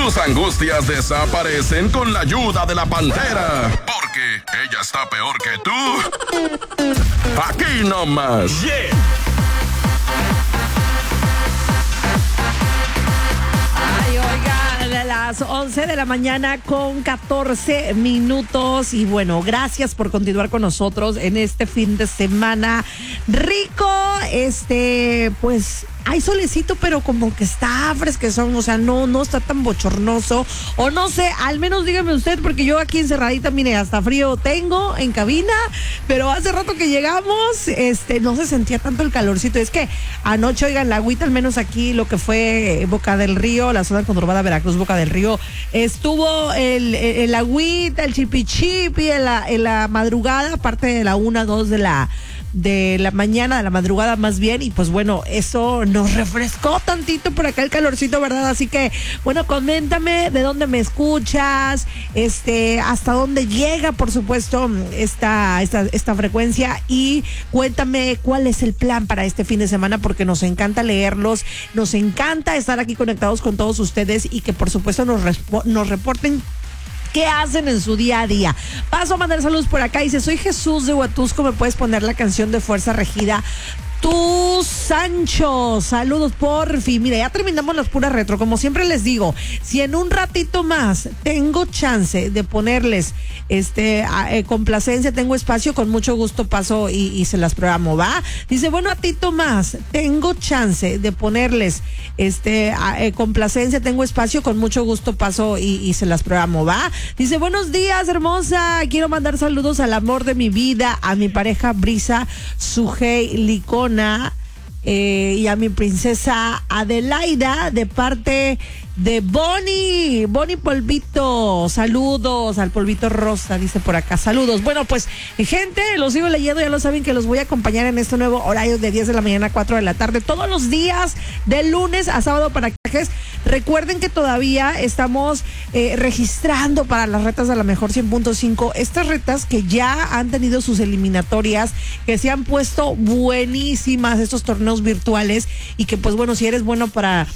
Tus angustias desaparecen con la ayuda de la Pantera. Porque ella está peor que tú. Aquí nomás. Yeah. Ay, oigan, a las 11 de la mañana con 14 minutos. Y bueno, gracias por continuar con nosotros en este fin de semana rico. Pues hay solecito, pero como que está fresquezón, o sea, no está tan bochornoso. O no sé, al menos dígame usted, porque yo aquí encerradita, mire, hasta frío tengo en cabina, pero hace rato que llegamos, no se sentía tanto el calorcito. Es que anoche, oigan, la agüita, al menos aquí, lo que fue Boca del Río, la zona conurbada Veracruz, Boca del Río, estuvo el agüita, el chipichipi en la madrugada, aparte de la 1, 2 de la mañana, de la madrugada más bien, y pues bueno, eso nos refrescó tantito por acá el calorcito, ¿verdad? Así que, bueno, coméntame de dónde me escuchas, hasta dónde llega, por supuesto, esta frecuencia, y cuéntame cuál es el plan para este fin de semana, porque nos encanta leerlos, nos encanta estar aquí conectados con todos ustedes y que por supuesto nos reporten qué hacen en su día a día. Paso a mandar saludos por acá. Dice, soy Jesús de Huatusco, ¿me puedes poner la canción de Fuerza Regida? Tú, Sancho, saludos por fin. Mira, ya terminamos las puras retro. Como siempre les digo, si en un ratito más tengo chance de ponerles complacencia, tengo espacio, con mucho gusto paso y se las programo, ¿va? Dice, bueno, ratito más, tengo chance de ponerles complacencia, tengo espacio, con mucho gusto paso y se las programo, ¿va? Dice, buenos días, hermosa. Quiero mandar saludos al amor de mi vida, a mi pareja Brisa Sujei Licona, y a mi princesa Adelaida, de parte de Bonnie Polvito. Saludos al Polvito Rosa, dice por acá. Saludos. Bueno, pues, gente, los sigo leyendo, ya lo saben que los voy a acompañar en este nuevo horario de 10 de la mañana a 4 de la tarde, todos los días, de lunes a sábado para viajes. Recuerden que todavía estamos registrando para las retas de la mejor 100.5, estas retas que ya han tenido sus eliminatorias, que se han puesto buenísimas, estos torneos virtuales, y que pues bueno, si eres bueno para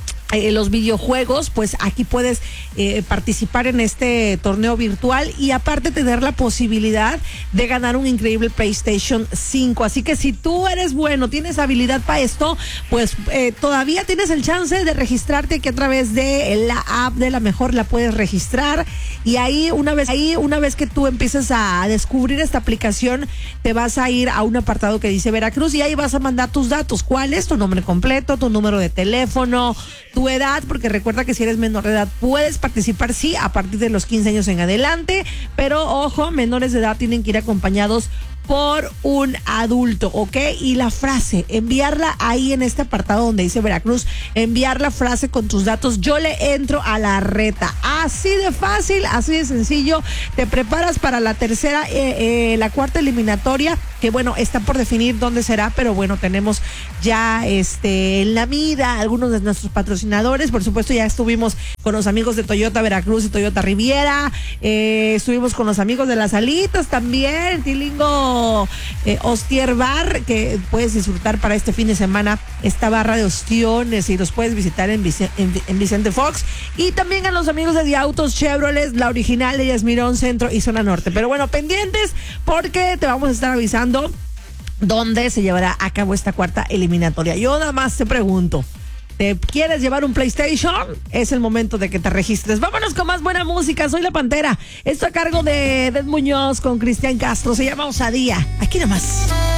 los videojuegos, pues aquí puedes participar en este torneo virtual y aparte tener la posibilidad de ganar un increíble PlayStation 5. Así que si tú eres bueno, tienes habilidad para esto, pues todavía tienes el chance de registrarte, que a través de la app de La Mejor la puedes registrar, y ahí una vez que tú empieces a descubrir esta aplicación, te vas a ir a un apartado que dice Veracruz, y ahí vas a mandar tus datos. ¿Cuál es? Tu nombre completo, tu número de teléfono, tu edad, porque recuerda que si eres menor de edad puedes participar, sí, a partir de los 15 años en adelante, pero ojo, menores de edad tienen que ir acompañados por un adulto, ¿ok? Y la frase, enviarla ahí en este apartado donde dice Veracruz, enviar la frase con tus datos, yo le entro a la reta. Así de fácil, así de sencillo. Te preparas para la tercera, la cuarta eliminatoria, que bueno, está por definir dónde será, pero bueno, tenemos ya en la mira algunos de nuestros patrocinadores. Por supuesto, ya estuvimos con los amigos de Toyota Veracruz y Toyota Riviera, estuvimos con los amigos de Las Alitas también, Tilingo Ostier Bar, que puedes disfrutar para este fin de semana esta barra de ostiones, y los puedes visitar en Vicente Fox, y también a los amigos de Autos Chevrolet, la original de Yasmirón Centro y Zona Norte. Pero bueno, pendientes, porque te vamos a estar avisando dónde se llevará a cabo esta cuarta eliminatoria. Yo nada más te pregunto, ¿te quieres llevar un PlayStation? Es el momento de que te registres. Vámonos con más buena música. Soy La Pantera. Esto a cargo de Ed Muñoz con Cristian Castro. Se llama Osadía. Aquí nomás.